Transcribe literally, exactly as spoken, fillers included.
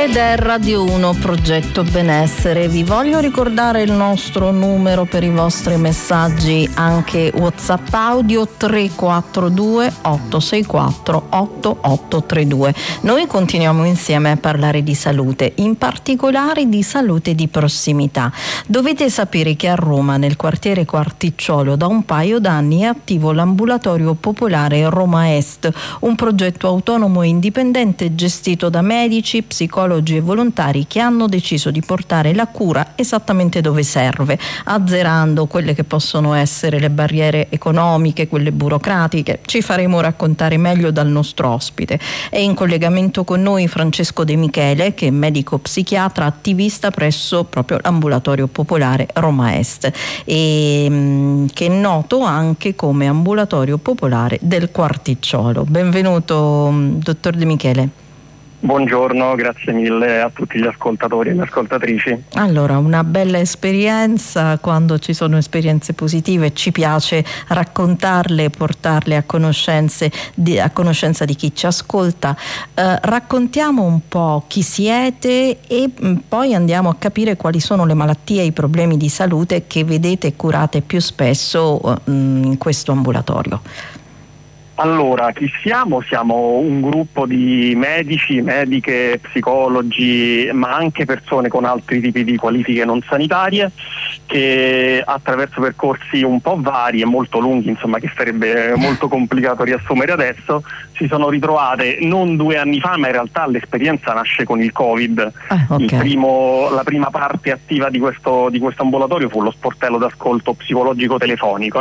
ed è Radio uno Progetto Benessere. Vi voglio ricordare il nostro numero per i vostri messaggi, anche WhatsApp audio tre quattro due otto sei quattro otto otto tre due. Noi continuiamo insieme a parlare di salute, in particolare di salute di prossimità. Dovete sapere che a Roma, nel quartiere Quarticciolo, da un paio d'anni è attivo l'ambulatorio popolare Roma Est, un progetto autonomo e indipendente gestito da medici, psicologi e volontari che hanno deciso di portare la cura esattamente dove serve, azzerando quelle che possono essere le barriere economiche, quelle burocratiche. Ci faremo raccontare meglio dal nostro ospite. È in collegamento con noi Francesco De Michele, che è medico psichiatra attivista presso proprio l'ambulatorio popolare Roma Est e mh, che è noto anche come ambulatorio popolare del Quarticciolo. Benvenuto, dottor De Michele. Buongiorno, grazie mille a tutti gli ascoltatori e le ascoltatrici. Allora, una bella esperienza. Quando ci sono esperienze positive ci piace raccontarle, portarle a conoscenze di, a conoscenza di chi ci ascolta. Eh, raccontiamo un po' chi siete e mh, poi andiamo a capire quali sono le malattie e i problemi di salute che vedete e curate più spesso mh, in questo ambulatorio. Allora, chi siamo? Siamo un gruppo di medici, mediche, psicologi, ma anche persone con altri tipi di qualifiche non sanitarie che attraverso percorsi un po' vari e molto lunghi, insomma, che sarebbe molto complicato riassumere adesso, si sono ritrovate non due anni fa, ma in realtà l'esperienza nasce con il Covid. Ah, okay. Il primo, la prima parte attiva di questo, di questo ambulatorio fu lo sportello d'ascolto psicologico telefonico,